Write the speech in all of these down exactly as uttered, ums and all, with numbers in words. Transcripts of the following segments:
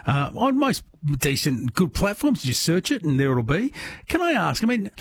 uh, on most decent, good platforms. You search it and there it'll be. Can I ask, I mean,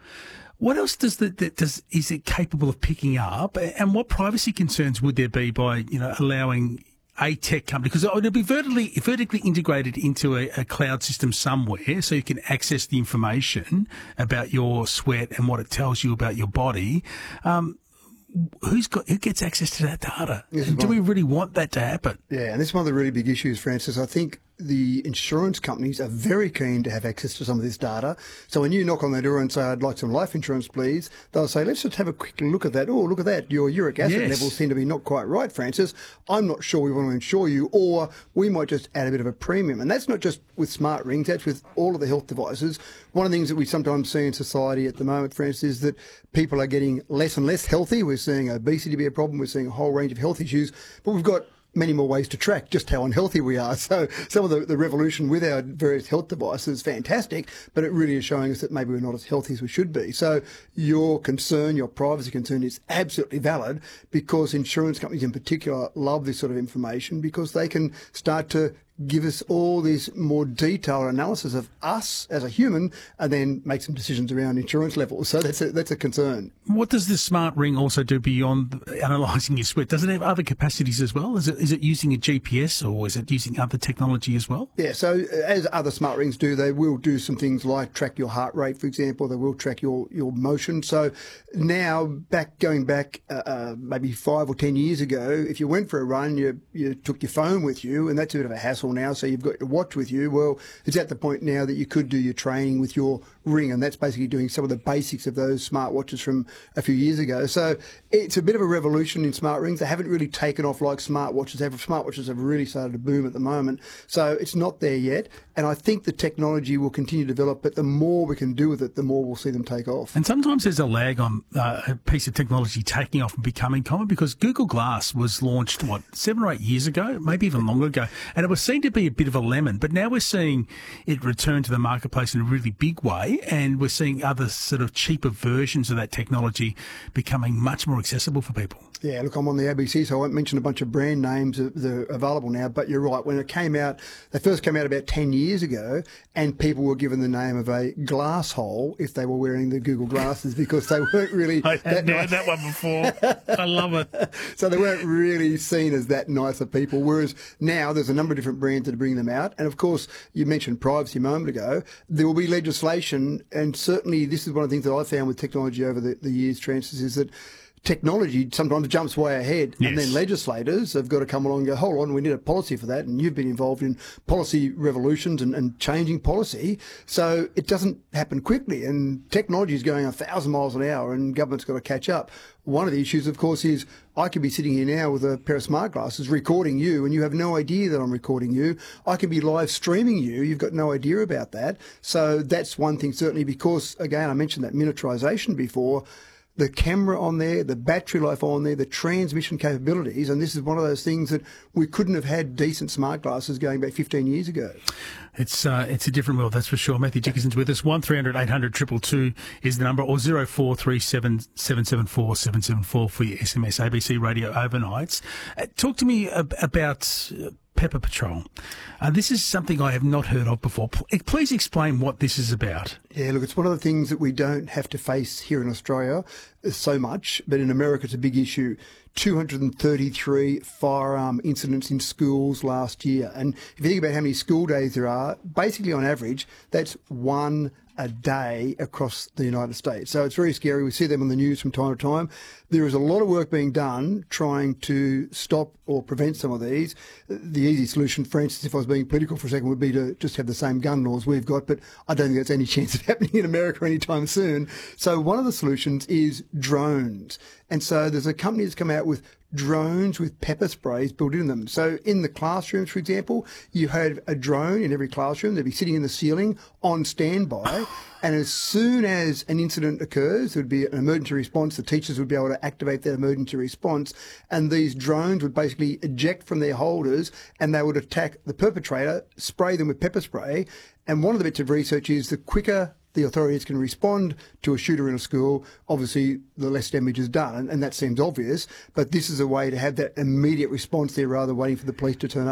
what else does the, does is it capable of picking up, and what privacy concerns would there be by, you know, allowing a tech company, because it'll be vertically vertically integrated into a, a cloud system somewhere, so you can access the information about your sweat and what it tells you about your body. Um, who's got who gets access to that data? Do we really want that to happen? Yeah, and this is one of the really big issues, Francis. I think the insurance companies are very keen to have access to some of this data. So when you knock on their door and say, I'd like some life insurance, please, they'll say, let's just have a quick look at that. Oh, look at that. Your uric acid yes. levels seem to be not quite right, Francis. I'm not sure we want to insure you, or we might just add a bit of a premium. And that's not just with smart rings, that's with all of the health devices. One of the things that we sometimes see in society at the moment, Francis, is that people are getting less and less healthy. We're seeing obesity be a problem. We're seeing a whole range of health issues, but we've got many more ways to track just how unhealthy we are. So some of the, the revolution with our various health devices is fantastic, but it really is showing us that maybe we're not as healthy as we should be. So your concern, your privacy concern is absolutely valid, because insurance companies in particular love this sort of information, because they can start to give us all this more detailed analysis of us as a human, and then make some decisions around insurance levels. So that's a, that's a concern. What does the smart ring also do beyond analysing your sweat? Does it have other capacities as well? Is it is it using a G P S, or is it using other technology as well? Yeah, so as other smart rings do, they will do some things like track your heart rate, for example. They will track your, your motion. So now, back going back uh, uh, maybe five or ten years ago, if you went for a run, you, you took your phone with you, and that's a bit of a hassle now, so you've got your watch with you. Well, it's at the point now that you could do your training with your ring, and that's basically doing some of the basics of those smartwatches from a few years ago. So it's a bit of a revolution in smart rings. They haven't really taken off like smartwatches have. Smartwatches have really started to boom at the moment. So it's not there yet, and I think the technology will continue to develop, but the more we can do with it, the more we'll see them take off. And sometimes there's a lag on uh, a piece of technology taking off and becoming common, because Google Glass was launched, what, seven or eight years ago, maybe even longer ago, and it was seen to be a bit of a lemon, but now we're seeing it return to the marketplace in a really big way, and we're seeing other sort of cheaper versions of that technology becoming much more accessible for people. Yeah, look, I'm on the A B C, so I won't mention a bunch of brand names that are available now, but you're right. When it came out, they first came out about ten years ago, and people were given the name of a glass hole if they were wearing the Google glasses, because they weren't really I that had nice. that one before. I love it. So they weren't really seen as that nice of people, whereas now there's a number of different brands that are bringing them out. And of course, you mentioned privacy a moment ago. There will be legislation, and certainly this is one of the things that I found with technology over the, the years, Francis, is that technology sometimes jumps way ahead, yes. and then legislators have got to come along and go, hold on, we need a policy for that. And you've been involved in policy revolutions and, and changing policy. So it doesn't happen quickly, and technology is going a thousand miles an hour, and government's got to catch up. One of the issues, of course, is I could be sitting here now with a pair of smart glasses recording you, and you have no idea that I'm recording you. I can be live streaming you. You've got no idea about that. So that's one thing, certainly, because, again, I mentioned that miniaturization before. The camera on there, the battery life on there, the transmission capabilities, and this is one of those things that we couldn't have had decent smart glasses going back fifteen years ago. It's uh, it's a different world, that's for sure. Matthew Dickinson's with us. one three hundred eight hundred two two two is the number, or zero four three seven seven seven four seven seven four for your S M S, A B C Radio Overnights. Uh, talk to me ab- about... Uh, Pepper Patrol. Uh, this is something I have not heard of before. P- please explain what this is about. Yeah, look, it's one of the things that we don't have to face here in Australia so much, but in America it's a big issue. two hundred thirty-three firearm incidents in schools last year. And if you think about how many school days there are, basically on average, that's one a day across the United States. So it's very scary. We see them on the news from time to time. There is a lot of work being done trying to stop or prevent some of these. The easy solution, for instance, if I was being political for a second, would be to just have the same gun laws we've got, but I don't think there's any chance of happening in America anytime soon. So one of the solutions is drones. And so there's a company that's come out with drones with pepper sprays built in them. So in the classrooms, for example, you have a drone in every classroom. They'd be sitting in the ceiling on standby. And as soon as an incident occurs, there would be an emergency response. The teachers would be able to activate that emergency response. And these drones would basically eject from their holders, and they would attack the perpetrator, spray them with pepper spray. And one of the bits of research is the quicker the authorities can respond to a shooter in a school, obviously the less damage is done, and, and that seems obvious, but this is a way to have that immediate response there rather than waiting for the police to turn up.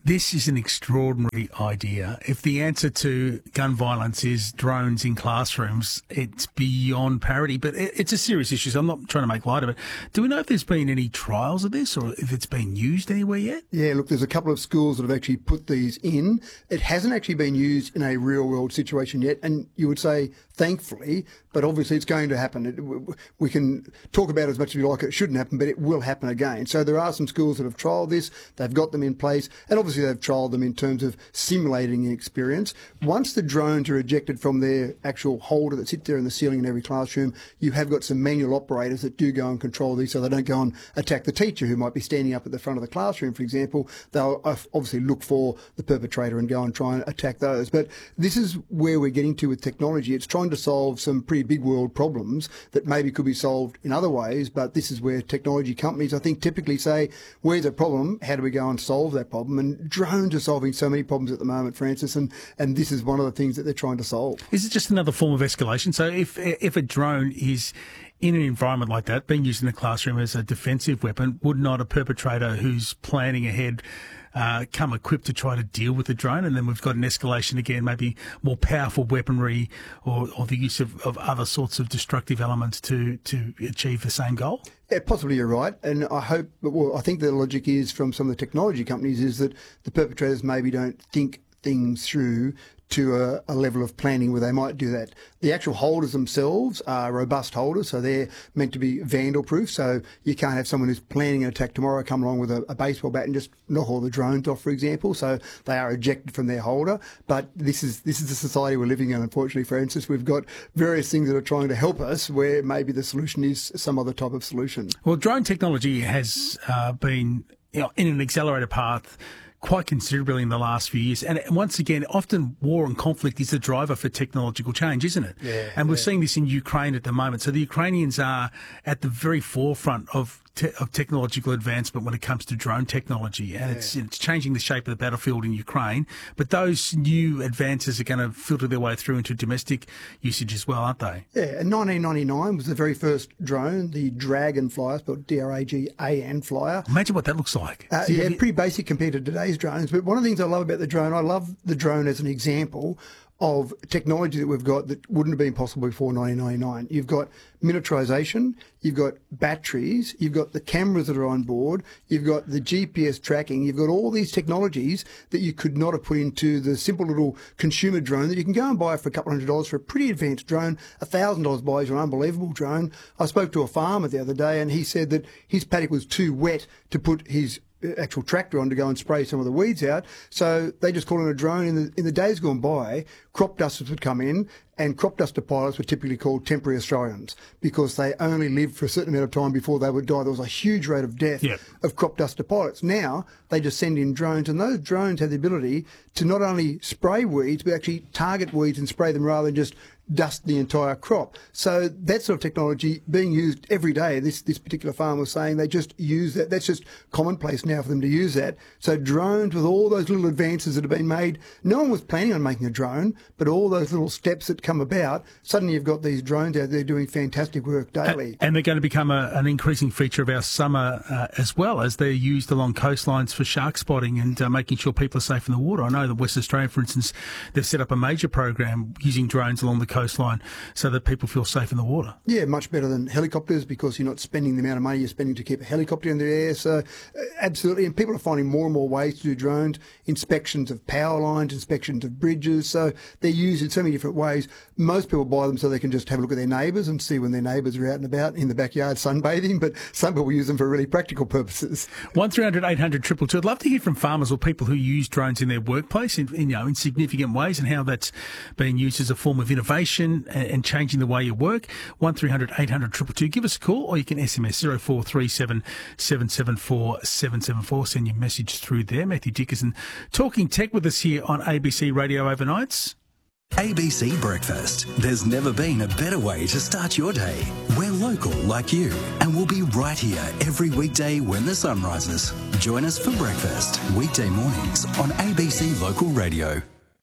This is an extraordinary idea. If the answer to gun violence is drones in classrooms, it's beyond parody. But it's a serious issue, so I'm not trying to make light of it. Do we know if there's been any trials of this or if it's been used anywhere yet? Yeah, look, there's a couple of schools that have actually put these in. It hasn't actually been used in a real-world situation yet, and you would say, thankfully, but obviously it's going to happen. It, we can talk about it as much as we like it shouldn't happen, but it will happen again. So there are some schools that have trialled this. They've got them in place, and obviously they've trialled them in terms of simulating the experience. Once the drones are ejected from their actual holder that sits there in the ceiling in every classroom, you have got some manual operators that do go and control these so they don't go and attack the teacher who might be standing up at the front of the classroom, for example. They'll obviously look for the perpetrator and go and try and attack those. But this is where we're getting to with technology. It's trying to solve some pretty big world problems that maybe could be solved in other ways, but this is where technology companies, I think, typically say, where's a problem? How do we go and solve that problem? And drones are solving so many problems at the moment, Francis, and, and this is one of the things that they're trying to solve. Is it just another form of escalation? So if if a drone is in an environment like that, being used in the classroom as a defensive weapon, would not a perpetrator who's planning ahead uh, come equipped to try to deal with the drone? And then we've got an escalation again, maybe more powerful weaponry or, or the use of, of other sorts of destructive elements to, to achieve the same goal? Yeah, possibly you're right. And I hope, well, I think the logic is from some of the technology companies is that the perpetrators maybe don't think things through to a, a level of planning where they might do that. The actual holders themselves are robust holders, so they're meant to be vandal-proof, so you can't have someone who's planning an attack tomorrow come along with a, a baseball bat and just knock all the drones off, for example, so they are ejected from their holder. But this is this is the society we're living in, unfortunately, Francis. We've got various things that are trying to help us where maybe the solution is some other type of solution. Well, drone technology has uh, been, you know, in an accelerated path quite considerably in the last few years. And once again, often war and conflict is the driver for technological change, isn't it? Yeah, and we're yeah. seeing this in Ukraine at the moment. So the Ukrainians are at the very forefront of Te- of technological advancement when it comes to drone technology, and yeah. it's it's changing the shape of the battlefield in Ukraine. But those new advances are going to filter their way through into domestic usage as well, aren't they? Yeah, and nineteen ninety-nine was the very first drone, the Dragonflyer, spelled D R A G A N Flyer. Imagine what that looks like. Uh, yeah, pretty basic compared to today's drones. But one of the things I love about the drone, I love the drone as an example of technology that we've got that wouldn't have been possible before nineteen ninety-nine. You've got miniaturization, you've got batteries, you've got the cameras that are on board, you've got the G P S tracking, you've got all these technologies that you could not have put into the simple little consumer drone that you can go and buy for a couple hundred dollars for a pretty advanced drone. A thousand dollars buys you an unbelievable drone. I spoke to a farmer the other day and he said that his paddock was too wet to put his actual tractor on to go and spray some of the weeds out, so they just call it a drone. In the, in the days gone by, crop dusters would come in, and crop duster pilots were typically called temporary Australians because they only lived for a certain amount of time before they would die. There was a huge rate of death yep. of crop duster pilots. Now they just send in drones, and those drones have the ability to not only spray weeds but actually target weeds and spray them rather than just dust the entire crop. So that sort of technology being used every day. This this particular farmer was saying they just use that. That's just commonplace now for them to use that. So drones with all those little advances that have been made, no one was planning on making a drone, but all those little steps that come about, suddenly you've got these drones out there doing fantastic work daily. And they're going to become a, an increasing feature of our summer uh, as well, as they're used along coastlines for shark spotting and uh, making sure people are safe in the water. I know that West Australia, for instance, they've set up a major program using drones along the coastline so that people feel safe in the water. Yeah, much better than helicopters because you're not spending the amount of money you're spending to keep a helicopter in the air. So uh, absolutely, and people are finding more and more ways to do drones, inspections of power lines, inspections of bridges. So they're used in so many different ways. Most people buy them so they can just have a look at their neighbours and see when their neighbours are out and about in the backyard sunbathing, but some people use them for really practical purposes. one three hundred eight hundred two two two. I'd love to hear from farmers or people who use drones in their workplace in, in, you know, in significant ways and how that's being used as a form of innovation and, and changing the way you work. one three hundred eight hundred two two two. Give us a call or you can S M S zero four three seven seven seven four seven seven four. Send your message through there. Matthew Dickerson talking tech with us here on A B C Radio Overnights. A B C Breakfast. There's never been a better way to start your day. We're local like you, and we'll be right here every weekday when the sun rises. Join us for breakfast, weekday mornings on A B C Local Radio.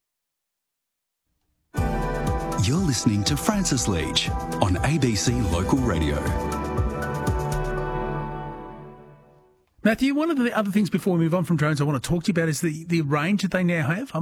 You're listening to Francis Leach on A B C Local Radio. Matthew, one of the other things before we move on from drones I want to talk to you about is the, the range that they now have. I